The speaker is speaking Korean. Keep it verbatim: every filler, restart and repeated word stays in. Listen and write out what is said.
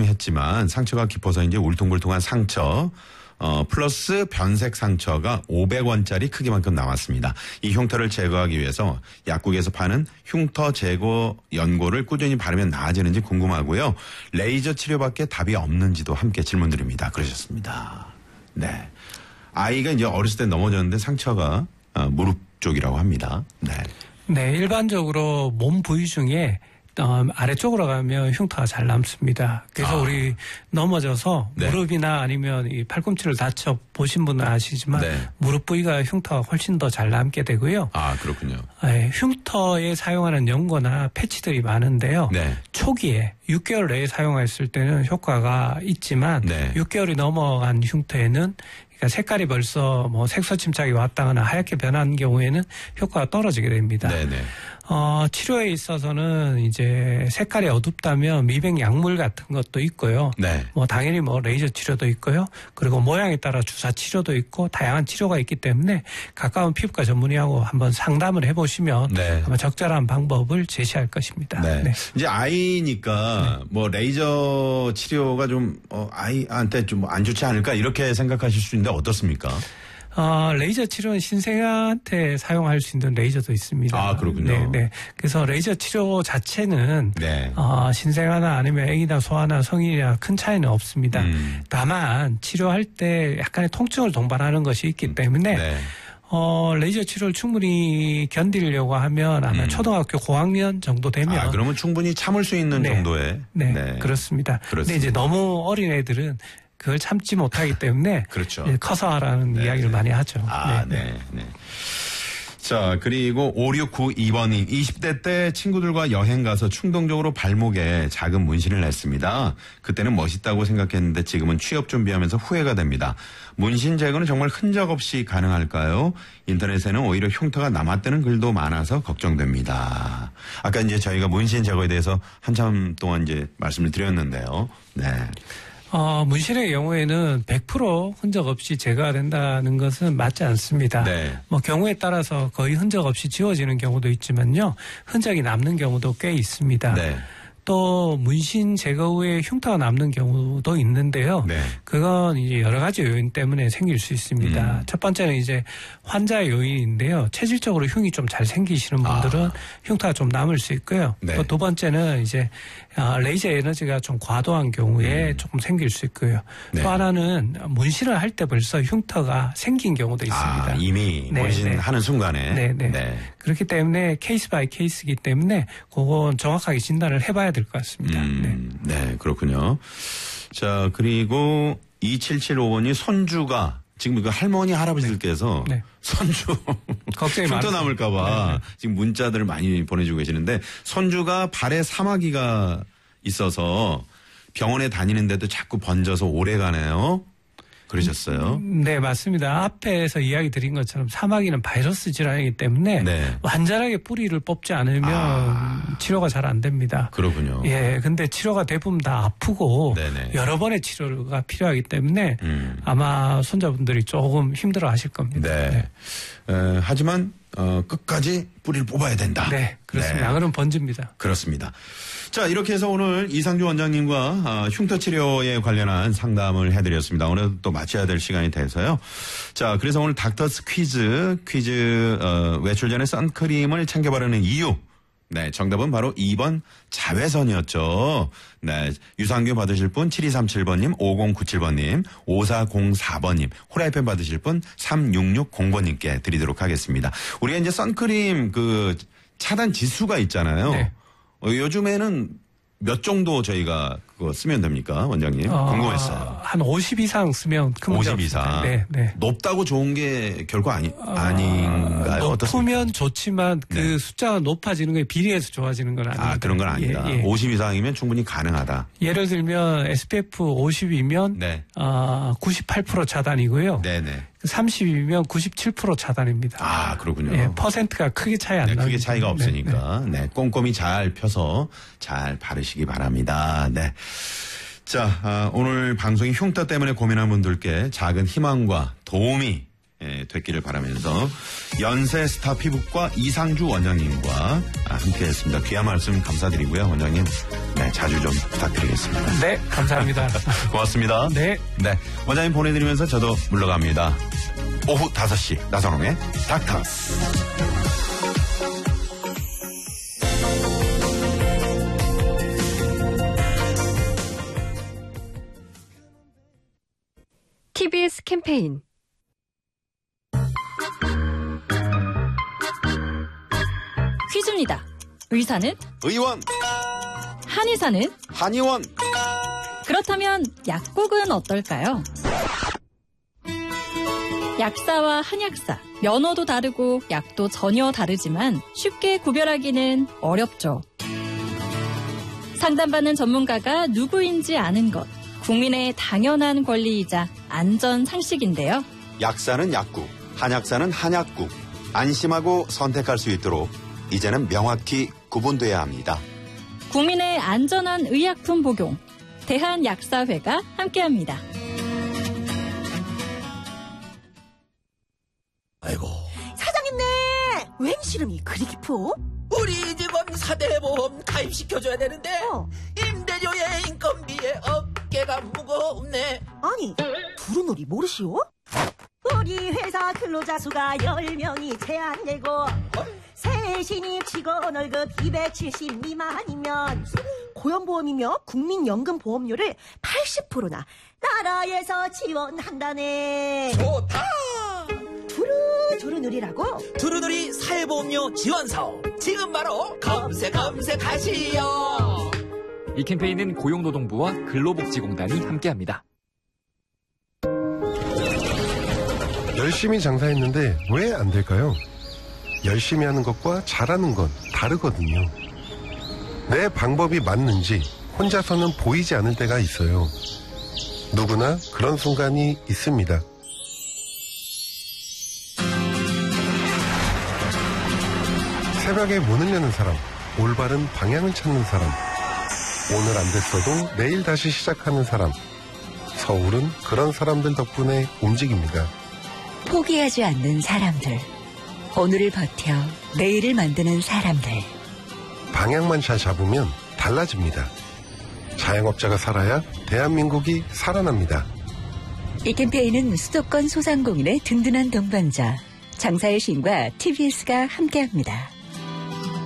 사용했지만 상처가 깊어서 이제 울퉁불퉁한 상처, 어, 플러스 변색 상처가 오백 원짜리 크기만큼 남았습니다. 이 흉터를 제거하기 위해서 약국에서 파는 흉터 제거 연고를 꾸준히 바르면 나아지는지 궁금하고요. 레이저 치료밖에 답이 없는지도 함께 질문드립니다. 그러셨습니다. 네. 아이가 이제 어렸을 때 넘어졌는데 상처가 어, 무릎 쪽이라고 합니다. 네. 네, 일반적으로 몸 부위 중에 어, 아래쪽으로 가면 흉터가 잘 남습니다. 그래서 아. 우리 넘어져서 네. 무릎이나 아니면 이 팔꿈치를 다쳐 보신 분은 아시지만 네. 무릎 부위가 흉터가 훨씬 더 잘 남게 되고요. 아, 그렇군요. 네, 흉터에 사용하는 연고나 패치들이 많은데요. 네. 초기에 육 개월 내에 사용했을 때는 효과가 있지만 네. 육 개월이 넘어간 흉터에는 그러니까 색깔이 벌써 뭐 색소 침착이 왔다거나 하얗게 변한 경우에는 효과가 떨어지게 됩니다. 네네. 어, 치료에 있어서는 이제 색깔이 어둡다면 미백 약물 같은 것도 있고요. 네. 뭐 당연히 뭐 레이저 치료도 있고요. 그리고 모양에 따라 주사 치료도 있고 다양한 치료가 있기 때문에 가까운 피부과 전문의하고 한번 상담을 해보시면 네. 아마 적절한 방법을 제시할 것입니다. 네. 네. 이제 아이니까 네. 뭐 레이저 치료가 좀 어, 아이한테 좀 안 좋지 않을까 이렇게 생각하실 수 있는데 어떻습니까? 어, 레이저 치료는 신생아한테 사용할 수 있는 레이저도 있습니다. 아, 그렇군요. 네, 네. 그래서 레이저 치료 자체는 네. 어, 신생아나 아니면 애기나 소아나 성인이나 큰 차이는 없습니다. 음. 다만 치료할 때 약간의 통증을 동반하는 것이 있기 때문에 네. 어, 레이저 치료를 충분히 견디려고 하면 아마 음. 초등학교 고학년 정도 되면. 아, 그러면 충분히 참을 수 있는 네. 정도의. 네, 네. 그렇습니다. 그렇습니다. 근데 이제 너무 어린 애들은 그걸 참지 못하기 때문에 그렇죠. 커서 하라는 네. 이야기를 많이 하죠. 아, 네. 네. 네. 자, 그리고 오육구이 번님. 이십 대 때 친구들과 여행 가서 충동적으로 발목에 작은 문신을 냈습니다. 그때는 멋있다고 생각했는데 지금은 취업 준비하면서 후회가 됩니다. 문신 제거는 정말 흔적 없이 가능할까요? 인터넷에는 오히려 흉터가 남았다는 글도 많아서 걱정됩니다. 아까 이제 저희가 문신 제거에 대해서 한참 동안 이제 말씀을 드렸는데요. 네. 어, 문신의 경우에는 백 퍼센트 흔적 없이 제거가 된다는 것은 맞지 않습니다. 네. 뭐 경우에 따라서 거의 흔적 없이 지워지는 경우도 있지만요. 흔적이 남는 경우도 꽤 있습니다. 네. 또 문신 제거 후에 흉터가 남는 경우도 있는데요. 네. 그건 이제 여러 가지 요인 때문에 생길 수 있습니다. 음. 첫 번째는 이제 환자의 요인인데요. 체질적으로 흉이 좀 잘 생기시는 분들은 아. 흉터가 좀 남을 수 있고요. 네. 또 두 번째는 이제 레이저 에너지가 좀 과도한 경우에 음. 조금 생길 수 있고요. 네. 또 하나는 문신을 할 때 벌써 흉터가 생긴 경우도 있습니다. 아, 이미 네, 문신하는 네. 순간에. 네, 네. 네. 그렇기 때문에 케이스 바이 케이스이기 때문에 그건 정확하게 진단을 해봐야 될 것 같습니다. 음, 네. 네, 그렇군요. 자, 그리고 이칠칠오 번이 손주가 지금 그 할머니 할아버지들께서 네. 손주 걱정이 흉터 남을까봐 네. 지금 문자들을 많이 보내주고 계시는데 손주가 발에 사마귀가 있어서 병원에 다니는데도 자꾸 번져서 오래 가네요. 그러셨어요? 네, 맞습니다. 앞에서 이야기 드린 것처럼 사마귀는 바이러스 질환이기 때문에 네. 완전하게 뿌리를 뽑지 않으면 아. 치료가 잘 안 됩니다. 그렇군요. 예, 근데 치료가 대부분 다 아프고 네네. 여러 번의 치료가 필요하기 때문에 음. 아마 손자분들이 조금 힘들어 하실 겁니다. 네. 네. 에, 하지만 어, 끝까지 뿌리를 뽑아야 된다. 네, 그렇습니다. 네. 그럼 번집니다. 그렇습니다. 자, 이렇게 해서 오늘 이상주 원장님과 어, 흉터 치료에 관련한 상담을 해드렸습니다. 오늘 또 마쳐야 될 시간이 돼서요. 자, 그래서 오늘 닥터스 퀴즈, 퀴즈 어, 외출 전에 선크림을 챙겨 바르는 이유. 네, 정답은 바로 이 번 자외선이었죠. 네, 유산균 받으실 분 칠이삼칠 번님, 오공구칠 번님, 오사공사 번님, 홀라이팬 받으실 분 삼육육공 번님께 드리도록 하겠습니다. 우리가 이제 선크림 그 차단 지수가 있잖아요. 네. 어, 요즘에는 몇 정도 저희가 그거 쓰면 됩니까, 원장님? 어, 궁금했어요. 한 오십 이상 쓰면 큰 문제 오십 이상. 네, 네. 높다고 좋은 게 결코 아니, 아닌가요? 높으면 어떻습니까? 좋지만 그 네. 숫자가 높아지는 게 비례해서 좋아지는 건 아닙니다. 아, 그런 건 아니다. 예, 예. 오십 이상이면 충분히 가능하다. 예를 들면 에스피에프 오십이면 네. 어, 구십팔 퍼센트 차단이고요. 네네. 삼십이면 구십칠 퍼센트 차단입니다. 아, 그렇군요. 예, 퍼센트가 크게 차이 안 네, 나요. 크게 차이가 없으니까. 네, 네. 네, 꼼꼼히 잘 펴서 잘 바르시기 바랍니다. 네. 자, 아, 오늘 방송이 흉터 때문에 고민한 분들께 작은 희망과 도움이 예, 됐기를 바라면서 연세 스타 피부과 이상주 원장님과 함께했습니다. 귀한 말씀 감사드리고요. 원장님 네, 자주 좀 부탁드리겠습니다. 네, 감사합니다. 고맙습니다. 네. 네, 원장님 보내드리면서 저도 물러갑니다. 오후 다섯 시 나선홍의 닥터스. 티비에스 캠페인 퀴즈입니다. 의사는? 의원. 한의사는? 한의원. 그렇다면 약국은 어떨까요? 약사와 한약사, 면허도 다르고 약도 전혀 다르지만 쉽게 구별하기는 어렵죠. 상담받는 전문가가 누구인지 아는 것, 국민의 당연한 권리이자 안전 상식인데요. 약사는 약국, 한약사는 한약국. 안심하고 선택할 수 있도록 이제는 명확히 구분돼야 합니다. 국민의 안전한 의약품 복용, 대한약사회가 함께합니다. 아이고. 사장님네! 웬 시름이 그리 깊어? 우리 직원 사대보험 가입시켜줘야 되는데 어. 임대료에 인건비에 어깨가 무겁네. 아니, 두루놀이 모르시오? 우리 회사 근로자 수가 열 명이 제한되고 새 신입 직원 월급 이백칠십 미만이면 고용보험이며 국민연금보험료를 팔십 퍼센트나 나라에서 지원한다네. 좋다. 두루 두루누리라고? 두루두리 사회보험료 지원사업 지금 바로 검색 검색하시오. 이 캠페인은 고용노동부와 근로복지공단이 함께합니다. 열심히 장사했는데 왜 안 될까요? 열심히 하는 것과 잘하는 건 다르거든요. 내 방법이 맞는지 혼자서는 보이지 않을 때가 있어요. 누구나 그런 순간이 있습니다. 새벽에 문을 여는 사람, 올바른 방향을 찾는 사람, 오늘 안 됐어도 내일 다시 시작하는 사람. 서울은 그런 사람들 덕분에 움직입니다. 포기하지 않는 사람들. 오늘을 버텨 내일을 만드는 사람들. 방향만 잘 잡으면 달라집니다. 자영업자가 살아야 대한민국이 살아납니다. 이 캠페인은 수도권 소상공인의 든든한 동반자 장사의 신과 티비에스가 함께합니다.